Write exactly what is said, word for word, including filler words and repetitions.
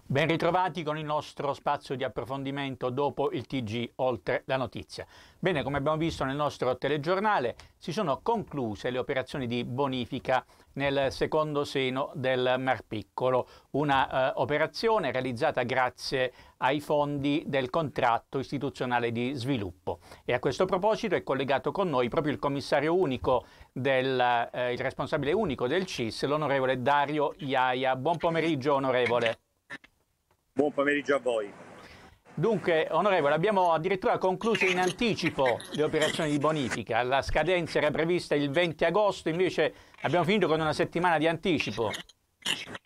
Ben ritrovati con il nostro spazio di approfondimento dopo il T G Oltre la Notizia. Bene, come abbiamo visto nel nostro telegiornale, si sono concluse le operazioni di bonifica nel secondo seno del Mar Piccolo, una eh, operazione realizzata grazie ai fondi del contratto istituzionale di sviluppo. E a questo proposito è collegato con noi proprio il commissario unico, del, eh, il responsabile unico del C I S, l'onorevole Dario Iaia. Buon pomeriggio, onorevole. Buon pomeriggio a voi. Dunque, onorevole, abbiamo addirittura concluso in anticipo le operazioni di bonifica. La scadenza era prevista il venti agosto, invece abbiamo finito con una settimana di anticipo.